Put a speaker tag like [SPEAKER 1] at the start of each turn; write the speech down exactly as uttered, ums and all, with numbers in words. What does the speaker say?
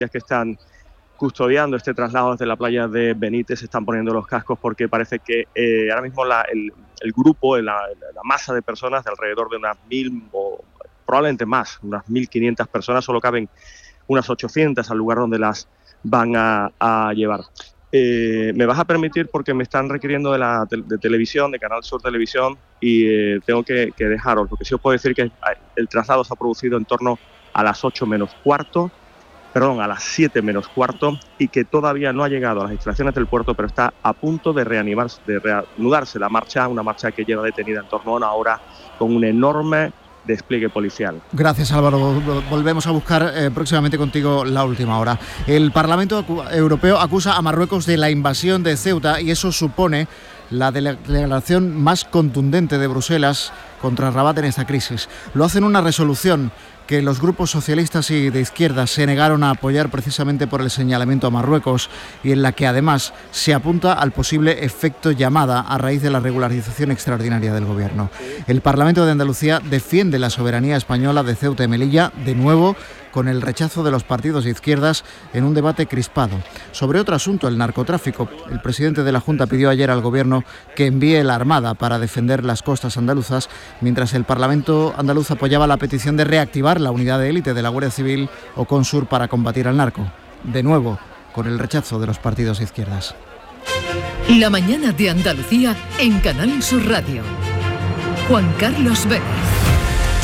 [SPEAKER 1] que están custodiando este traslado desde la playa de Benítez se están poniendo los cascos porque parece que eh, ahora mismo la, el, el grupo, la, la masa de personas, de alrededor de unas mil o probablemente más, unas mil quinientas personas, solo caben unas ochocientas al lugar donde las van a, a llevar. Eh, me vas a permitir, porque me están requiriendo de la de, de televisión, de Canal Sur Televisión, y eh, tengo que, que dejaros. Lo que sí os puedo decir que el traslado se ha producido en torno a las ocho menos cuarto, perdón, a las siete menos cuarto, y que todavía no ha llegado a las instalaciones del puerto, pero está a punto de reanimarse, de reanudarse la marcha, una marcha que lleva detenida en torno a una hora con un enorme despliegue policial.
[SPEAKER 2] Gracias, Álvaro. Volvemos a buscar eh, próximamente contigo la última hora. El Parlamento Europeo acusa a Marruecos de la invasión de Ceuta y eso supone la declaración más contundente de Bruselas contra Rabat en esta crisis. Lo hace en una resolución que los grupos socialistas y de izquierda se negaron a apoyar precisamente por el señalamiento a Marruecos y en la que además se apunta al posible efecto llamada a raíz de la regularización extraordinaria del gobierno. El Parlamento de Andalucía defiende la soberanía española de Ceuta y Melilla, de nuevo con el rechazo de los partidos de izquierdas en un debate crispado. Sobre otro asunto, el narcotráfico, el presidente de la Junta pidió ayer al Gobierno que envíe la Armada para defender las costas andaluzas, mientras el Parlamento andaluz apoyaba la petición de reactivar la unidad de élite de la Guardia Civil o Consur para combatir al narco. De nuevo, con el rechazo de los partidos de izquierdas.
[SPEAKER 3] La mañana de Andalucía en Canal Sur Radio. Juan Carlos Vélez.